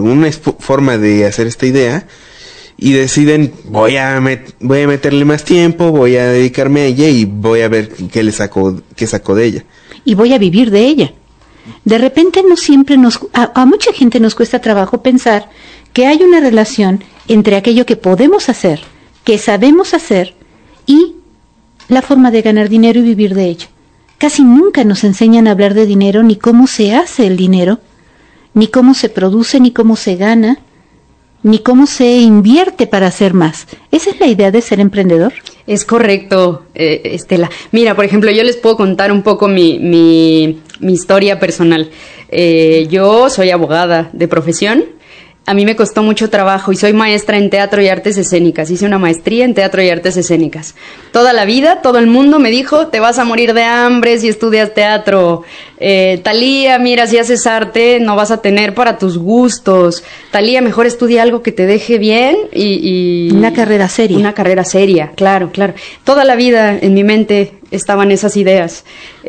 alguna forma de hacer esta idea y deciden, voy a meterle más tiempo, voy a dedicarme a ella y voy a ver qué saco de ella. Y voy a vivir de ella. De repente no siempre a mucha gente nos cuesta trabajo pensar que hay una relación entre aquello que podemos hacer, que sabemos hacer, y la forma de ganar dinero y vivir de ello. Casi nunca nos enseñan a hablar de dinero, ni cómo se hace el dinero, ni cómo se produce, ni cómo se gana, ni cómo se invierte para hacer más. ¿Esa es la idea de ser emprendedor? Es correcto, Estela. Mira, por ejemplo, yo les puedo contar un poco mi historia personal. Yo soy abogada de profesión. A mí me costó mucho trabajo y soy maestra en teatro y artes escénicas. Hice una maestría en teatro y artes escénicas. Toda la vida, todo el mundo me dijo, te vas a morir de hambre si estudias teatro. Talía, mira, si haces arte no vas a tener para tus gustos. Talía, mejor estudia algo que te deje bien y una carrera seria. Una carrera seria, claro, claro. Toda la vida en mi mente estaban esas ideas.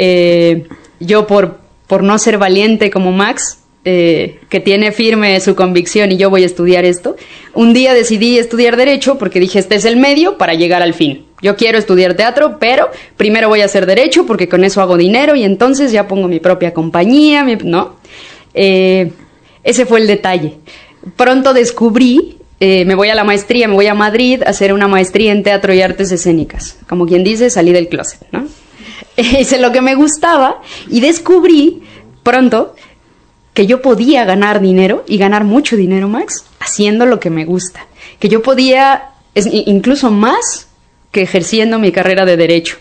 Yo por no ser valiente como Max, que tiene firme su convicción y yo voy a estudiar esto, un día decidí estudiar Derecho porque dije, este es el medio para llegar al fin. Yo quiero estudiar teatro, pero primero voy a hacer Derecho porque con eso hago dinero y entonces ya pongo mi propia compañía, ¿no? Ese fue el detalle. Pronto descubrí, me voy a la maestría, me voy a Madrid a hacer una maestría en teatro y artes escénicas. Como quien dice, salí del closet, ¿no? Hice lo que me gustaba y descubrí pronto que yo podía ganar dinero y ganar mucho dinero, Max, haciendo lo que me gusta. Que yo podía, incluso más que ejerciendo mi carrera de Derecho.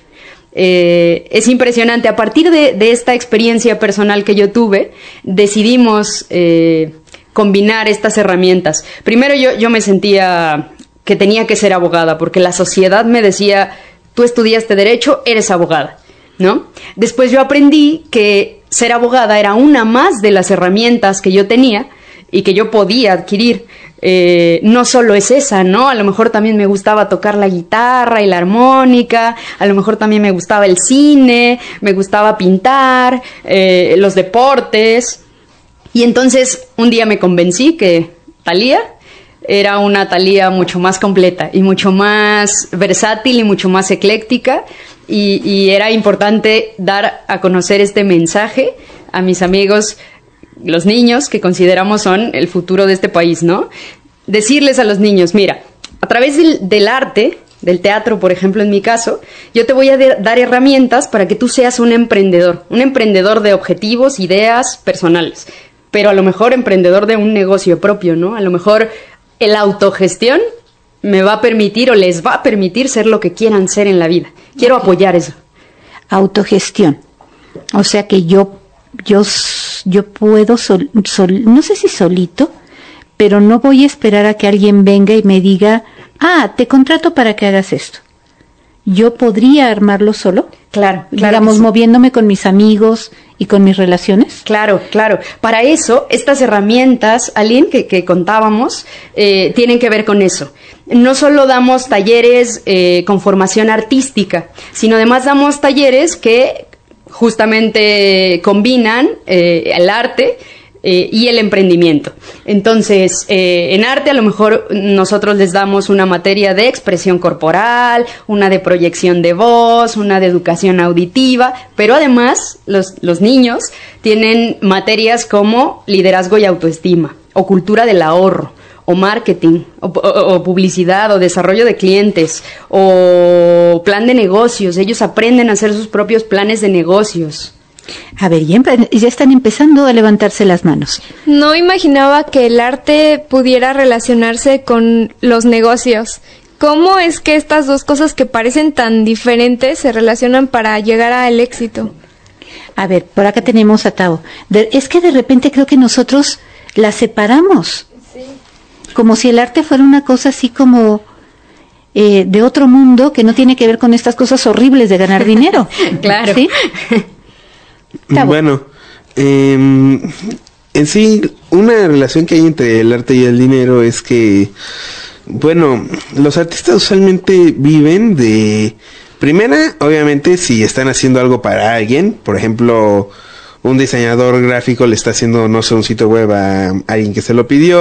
Es impresionante. A partir de esta experiencia personal que yo tuve, decidimos combinar estas herramientas. Primero yo me sentía que tenía que ser abogada, porque la sociedad me decía, tú estudiaste Derecho, eres abogada, ¿no? Después yo aprendí que ser abogada era una más de las herramientas que yo tenía y que yo podía adquirir. No solo es esa, ¿no? A lo mejor también me gustaba tocar la guitarra y la armónica, a lo mejor también me gustaba el cine, me gustaba pintar, los deportes. Y entonces un día me convencí que Talía era una Talía mucho más completa y mucho más versátil y mucho más ecléctica. Y era importante dar a conocer este mensaje a mis amigos, los niños, que consideramos son el futuro de este país, ¿no? Decirles a los niños, mira, a través del arte, del teatro, por ejemplo, en mi caso, yo te voy a dar herramientas para que tú seas un emprendedor de objetivos, ideas personales, pero a lo mejor emprendedor de un negocio propio, ¿no? A lo mejor la autogestión me va a permitir o les va a permitir ser lo que quieran ser en la vida. Quiero apoyar eso. Autogestión. O sea que yo puedo, no sé si solito, pero no voy a esperar a que alguien venga y me diga, te contrato para que hagas esto. ¿Yo podría armarlo solo? Claro. Digamos, moviéndome con mis amigos y con mis relaciones. Claro. Para eso, estas herramientas, Aline, que contábamos, tienen que ver con eso. No solo damos talleres con formación artística, sino además damos talleres que justamente combinan el arte y el emprendimiento. Entonces, en arte a lo mejor nosotros les damos una materia de expresión corporal, una de proyección de voz, una de educación auditiva, pero además los niños tienen materias como liderazgo y autoestima, o cultura del ahorro, o marketing, o publicidad, o desarrollo de clientes, o plan de negocios. Ellos aprenden a hacer sus propios planes de negocios. A ver, ya están empezando a levantarse las manos. No imaginaba que el arte pudiera relacionarse con los negocios. ¿Cómo es que estas dos cosas que parecen tan diferentes se relacionan para llegar al éxito? A ver, por acá tenemos a Tao. Es que de repente creo que nosotros las separamos. Sí. Como si el arte fuera una cosa así como de otro mundo que no tiene que ver con estas cosas horribles de ganar dinero. Claro. ¿Sí? Bueno, en sí, una relación que hay entre el arte y el dinero es que, bueno, los artistas usualmente viven de... Primera, obviamente, si están haciendo algo para alguien, por ejemplo, un diseñador gráfico le está haciendo, no sé, un sitio web a alguien que se lo pidió,